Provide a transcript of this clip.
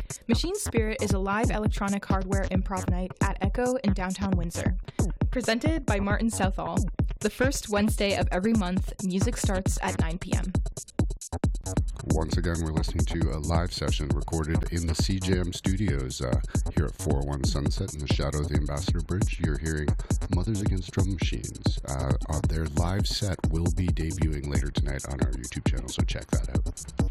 Machine Spirit is a live electronic hardware improv night at Echo in downtown Windsor. Presented by Martin Southall. The first Wednesday of every month, music starts at 9 p.m. Once again, we're listening to a live session recorded in the CJM studios here at 401 Sunset in the shadow of the Ambassador Bridge. You're hearing Mothers Against Drum Machines. Their live set will be debuting later tonight on our YouTube channel, so check that out.